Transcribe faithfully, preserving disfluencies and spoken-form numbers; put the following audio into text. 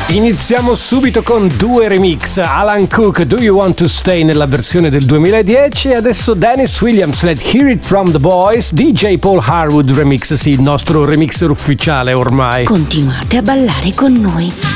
Iniziamo subito con due remix. Alan Cook, Do You Want to Stay nella versione del duemiladieci, e adesso Dennis Williams, Let Hear It From The Boys, D J Paul Harwood remix, sì, il nostro remixer ufficiale ormai. Continuate a ballare con noi.